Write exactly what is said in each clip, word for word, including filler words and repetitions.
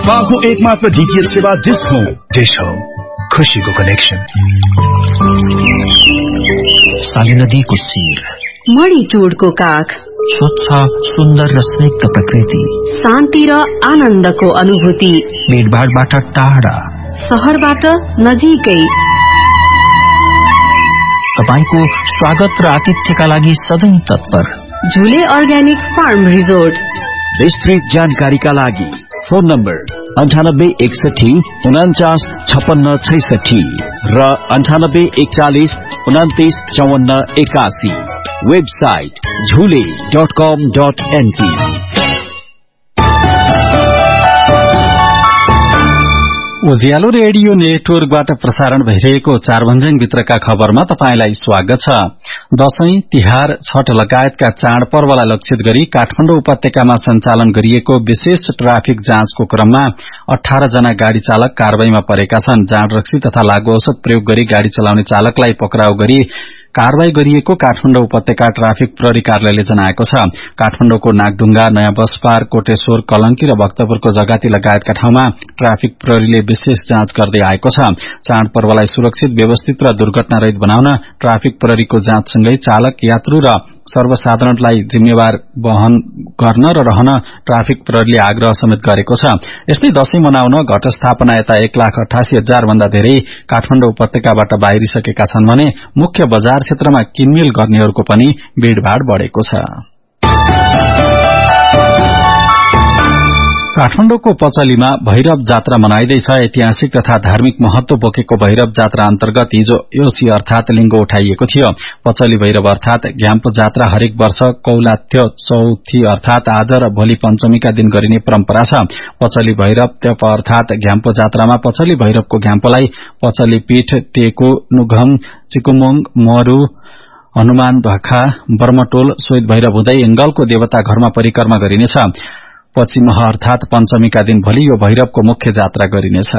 पाको एकमात्र डीटीएच सेवा डिश हो डिश हो खुशीको कनेक्सन। साली नदीको शिर, मणिटुडको काख, स्वच्छ सुन्दर र स्निग्ध प्रकृति, शान्ति र आनन्दको अनुभूति, भीडभाडबाट टाढा, शहरबाट नजिकै। तपाईको स्वागत र आतिथ्यका लागि सधैँ तत्पर झुले अर्ग्यानिक फार्म रिजोर्ट। विस्तृत जानकारीका लागि फोन नम्बर अन्ठानब्बे एकसठी उनाचास छप्पन्न छैसठी र अन्ठानब्बे एकचालिस उनातिस चौवन्न एकासी। वेबसाइट झुले डट कम डट एनपी। उज्यालो रेडियो नेटवर्कबाट प्रसारण भइरहेको चारभन्ज्याङ भित्रका खबरमा तपाईंलाई स्वागत छ। दशैं, तिहार, छठ लगायतका चाडपर्वलाई लक्षित गरी काठमाडौँ उपत्यकामा सञ्चालन गरिएको विशेष ट्राफिक जाँचको क्रममा अठार जना गाड़ी चालक कारवाहीमा परेका छन्। जाँड रक्सी तथा लागू औषध प्रयोग गरी गाड़ी चलाउने चालकलाई पक्राउ गरी कारवाही गरिएको काठमाडौँ उपत्यका ट्राफिक प्रहरी कार्यालयले जनाएको छ। काठमाडौँको नागढुङ्गा, नयाँ बसपार, कोटेश्वर, कलंकी र भक्तपुरको जगाती लगायतका ठाउँमा ट्राफिक प्रहरीले विशेष जाँच गर्दै आएको छ। चाडपर्वलाई सुरक्षित, व्यवस्थित र दुर्घटना रहित बनाउन ट्राफिक प्रहरीको जाँचसँगै चालक, यात्रु र सर्वसाधारणलाई जिम्मेवार वहन गर्न र रहन ट्राफिक प्रहरीले आग्रह समेत गरेको छ। यस्तै दशैं मनाउन घटस्थापना यता एक लाख अठासी हजार भन्दा धेरै काठमाडौँ उपत्यकाबाट बाहिरिसकेका छन् भने मुख्य बजार क्षेत्रमा किनमेल गर्नेहरूको पनि भीड़भाड़ बढ़ेको छ। काठमाडौँको पचलीमा भैरव जात्रा मनाइँदैछ। ऐतिहासिक तथा धार्मिक महत्व बोकेको भैरव जात्रा अन्तर्गत हिजो योसी अर्थात लिंग उठाइएको थियो। पचली भैरव अर्थात घ्याम्प जात्रा हरेक वर्ष कौलाथ्य चौथी अर्थात आज र भोलि पञ्चमीका दिन गरिने परम्परा छ। पचली भैरव त्यप अर्थात घ्याम्प जात्रामा पचली भैरवको घ्याम्पलाई पचली पीठ, टेको, नुघम, चिकुमोङ, मरू, हनुमान ढाका, बर्मटोल, सोहित भैरव हुँदै एंगलको देवता घरमा परिक्रमा गरिनेछ। पश्चिमह अर्थात पञ्चमीका दिन भोलि यो भैरवको मुख्य जात्रा गरिनेछ।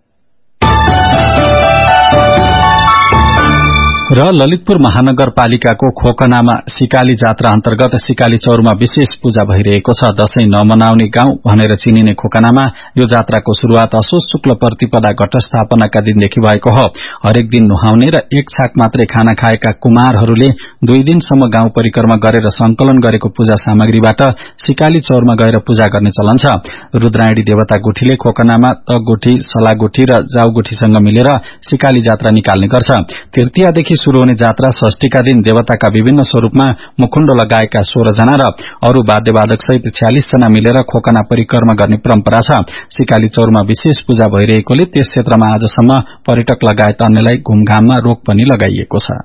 र ललितपुर महानगरपालिकाको खोकनामा सिकाली जात्रा अन्तर्गत सिकाली चौरमा विशेष पूजा भइरहेको छ। दशैं नमनाउने गाउँ भनेर चिनिने खोकनामा यो जात्राको शुरूआत असोज शुक्ल प्रतिपदा घटस्थापनाका दिनदेखि भएको हो। हरेक दिन नुहाउने र एक छाक मात्रै खाना खाएका कुमारहरूले दुई दिनसम्म गाउँ परिक्रमा गरेर संकलन गरेको पूजा सामग्रीबाट सिकाली चौरमा गएर पूजा गर्ने चलन छ। रुद्रायणी देवता गुठीले खोकनामा तगुठी, सलागुठी र जाउगुठीसँग मिलेर सिकाली जात्रा निकाल्ने गर्छ। तृतीयादेखि शुरू हुने जात्रा षष्ठीका दिन देवताका विभिन्न स्वरूपमा मुखुण्डो लगाएका सोह्र जना र अरू वाद्यवादक सहित छ्यालिस जना मिलेर खोकना परिक्रमा गर्ने परम्परा छ। सिकाली चौरमा विशेष पूजा भइरहेकोले त्यस क्षेत्रमा आजसम्म पर्यटक लगायत अन्यलाई घुमघाममा रोक पनि लगाइएको छ।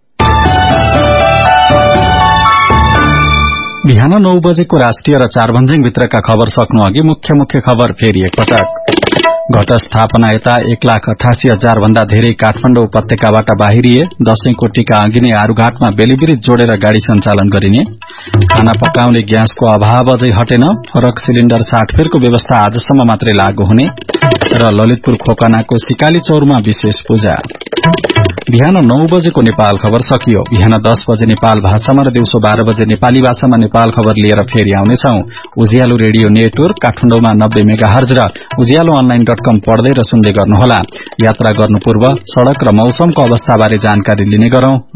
बिहान नौ बजेको राष्ट्रिय र चारभन्ज्याङ भित्रका खबर सक्नु अघि मुख्य मुख्य खबर फेरि एकपटक। घटस्थापना यता एक लाख अठासी हजार भन्दा धेरै काठमाडौँ उपत्यकाबाट बाहिरिए। दशैंको टीका अघि नै आरूघाटमा बेलिबिरित जोडेर गाड़ी सञ्चालन गरिने। खाना पकाउने ग्यासको अभाव अझै हटेन। फरक सिलिण्डर साटफेरको व्यवस्था आजसम्म मात्रै लागू हुने र ललितपुर खोकनाको सिकाली चौरमा विशेष पूजा। बिहान नौ बजेको नेपाल खबर सकियो। बिहान दस बजे नेपाल भाषामा र दिउँसो बाह्र बजे नेपाली भाषामा नेपाल खबर लिएर फेरि आउनेछौ। उज्यालो रेडियो नेटवर्क काठमाडौँमा नब्बे मेगा हर्ज र उज्यालो अनलाइन डट कम पढ्दै र सुन्दै गर्नुहोला। यात्रा गर्नु पूर्व सड़क र मौसमको अवस्थाबारे जानकारी लिने गरौं।